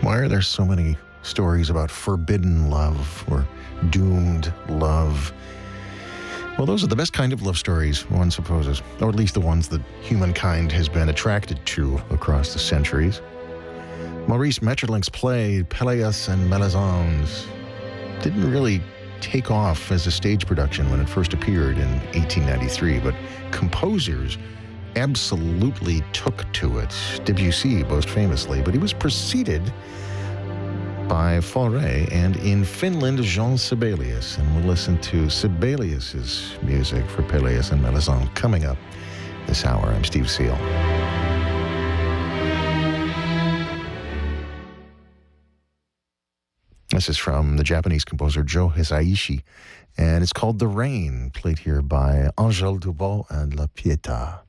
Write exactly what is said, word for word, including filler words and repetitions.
Why are there so many stories about forbidden love or doomed love? Well, those are the best kind of love stories, one supposes, or at least the ones that humankind has been attracted to across the centuries. Maurice Maeterlinck's play Pelléas and Mélisande didn't really take off as a stage production when it first appeared in eighteen ninety-three, but composers absolutely took to it. Debussy, most famously, but he was preceded by Fauré and in Finland, Jean Sibelius. And we'll listen to Sibelius's music for Pelléas and Mélisande coming up this hour. I'm Steve Seal. This is from the Japanese composer Joe Hisaishi, and it's called The Rain, played here by Angèle Dubos and La Pietà.